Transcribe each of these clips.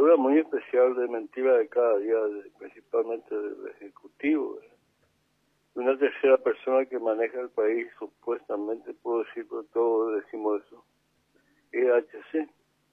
dictadura muy especial de mentira de cada día, principalmente del Ejecutivo. Una tercera persona que maneja el país, supuestamente, puedo decir, por todos decimos eso, EHC.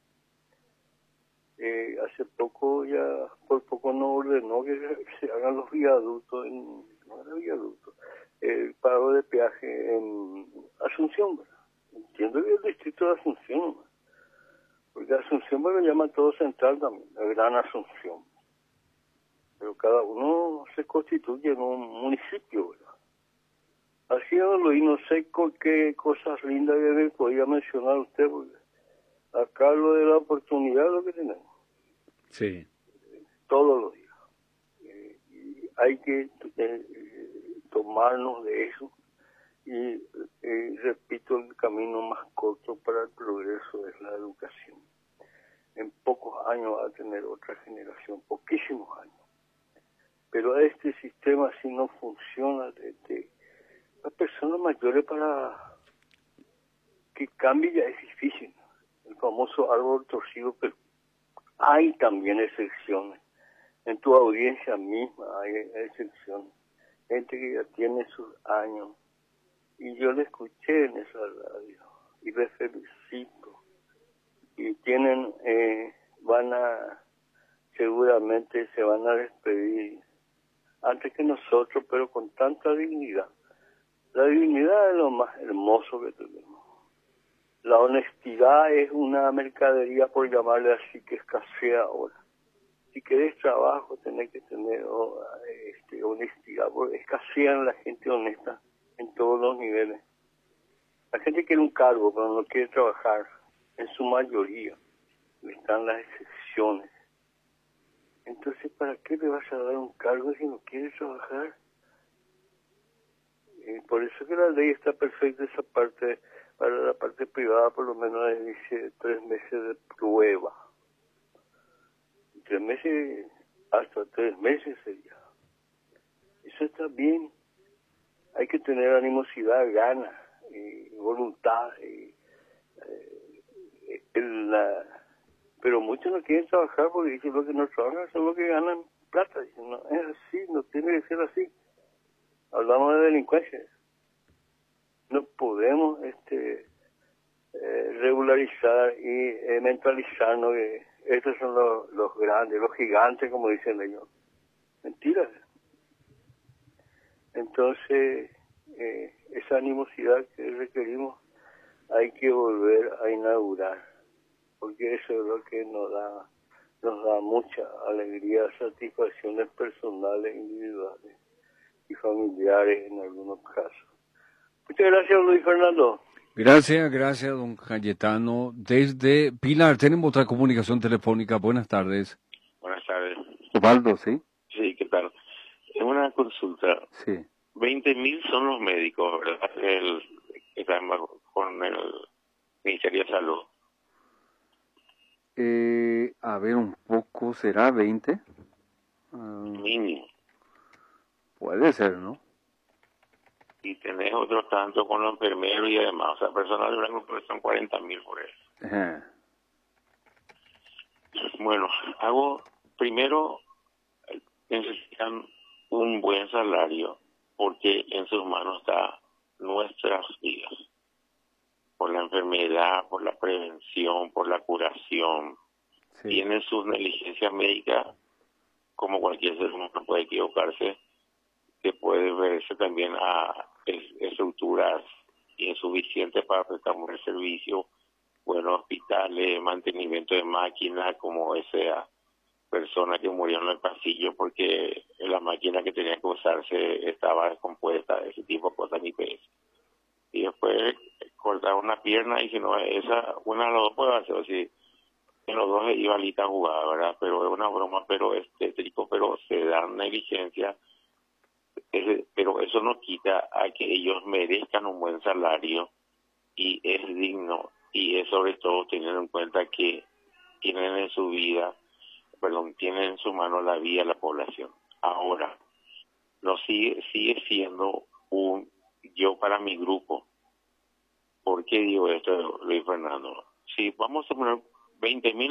Hace poco ya, por poco no ordenó que se hagan los viaductos, no era viaducto, el pago de peaje en Asunción, ¿verdad? Entiendo que el distrito de Asunción, porque Asunción me lo llama todo central también, la Gran Asunción. Pero cada uno se constituye en un municipio, ¿verdad? Así y no sé con qué cosas lindas que me podía mencionar usted, porque acá lo de la oportunidad es lo que tenemos. Sí. Todos los días. Y hay que tomarnos de eso. Y repito, el camino más corto para el progreso es la educación. En pocos años va a tener otra generación, poquísimos años. Pero este sistema así no funciona. Las personas mayores para que cambie ya es difícil. El famoso árbol torcido, pero hay también excepciones. En tu audiencia misma hay excepciones. Gente que ya tiene sus años. Y yo le escuché en esa radio. Y les felicito. Y tienen, seguramente se van a despedir antes que nosotros, pero con tanta dignidad. La dignidad es lo más hermoso que tenemos. La honestidad es una mercadería, por llamarle así, que escasea ahora. Si querés trabajo, tenés que tener honestidad, porque escasean la gente honesta en todos los niveles. La gente quiere un cargo, pero no quiere trabajar, en su mayoría. Están las excepciones. Entonces, ¿para qué le vas a dar un cargo si no quiere trabajar? Por eso que la ley está perfecta, esa parte, para la parte privada por lo menos dice 3 meses de prueba. 3 meses, hasta 3 meses sería. Eso está bien. Hay que tener animosidad, ganas, voluntad. Pero muchos no quieren trabajar porque dicen lo que no trabajan son los que ganan plata. Dicen, no, es así, no tiene que ser así. Hablamos de delincuencia. No podemos regularizar y mentalizarnos que estos son los grandes, los gigantes, como dicen ellos. Mentiras. Entonces, esa animosidad que requerimos hay que volver a inaugurar, porque eso es lo que nos da mucha alegría, satisfacciones personales, individuales y familiares en algunos casos. Muchas gracias, Luis Fernando. Gracias, don Cayetano. Desde Pilar, tenemos otra comunicación telefónica. Buenas tardes. Buenas tardes. Osvaldo, ¿sí? Sí, ¿qué tal? Es una consulta. Sí. 20.000 son los médicos, ¿verdad? Que están con el Ministerio de Salud. A ver, un poco, ¿será 20? Mínimo. Puede ser, ¿no? Y tenés otro tanto con los enfermeros y demás. O sea, personal de blanco pues son 40.000 por eso. Ajá. Bueno, primero, necesitan un buen salario porque en sus manos está nuestras vidas. Por la enfermedad, por la prevención, por la curación. Sí. Tienen sus negligencias médicas, como cualquier ser humano puede equivocarse, que puede verse también a estructuras insuficientes para prestar un buen servicio, buenos hospitales, mantenimiento de máquinas, como esa persona que murió en el pasillo porque la máquina que tenía que usarse estaba descompuesta, ese tipo de cosas ni PS. Y después cortar una pierna y si no, una de los dos puede hacer, si en los dos iba lista jugada, ¿verdad? Pero es una broma, pero pero se dan negligencia. Pero eso no quita a que ellos merezcan un buen salario y es digno, y es sobre todo teniendo en cuenta que tienen en su mano la vida de la población. Ahora, no sigue siendo yo para mi grupo. ¿Por qué digo esto, Luis Fernando? Si vamos a poner 20.000